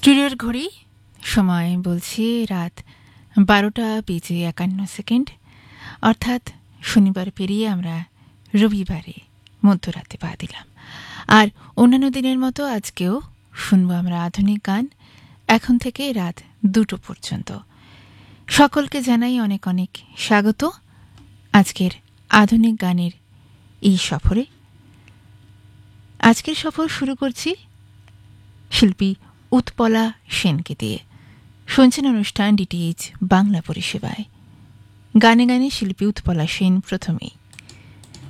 স্টুডিওর ঘড়ি সময় বলছি রাত 12:51, অর্থাৎ শনিবার পেরিয়ে আমরা রবিবারে মধ্যরাতে পা দিলাম। আর অন্যান্য দিনের মতো আজকেও শুনব আমরা আধুনিক গান এখন থেকে রাত 2টো পর্যন্ত। সকলকে জানাই অনেক অনেক স্বাগত আজকের আধুনিক গানের এই সফরে। আজকের সফর শুরু করছি শিল্পী উৎপলা সেনকে দিয়ে। শুনছেন অনুষ্ঠান ডিটিএইচ বাংলা পরিষেবায়। গানে গানে শিল্পী উৎপলা সেন প্রথমেই।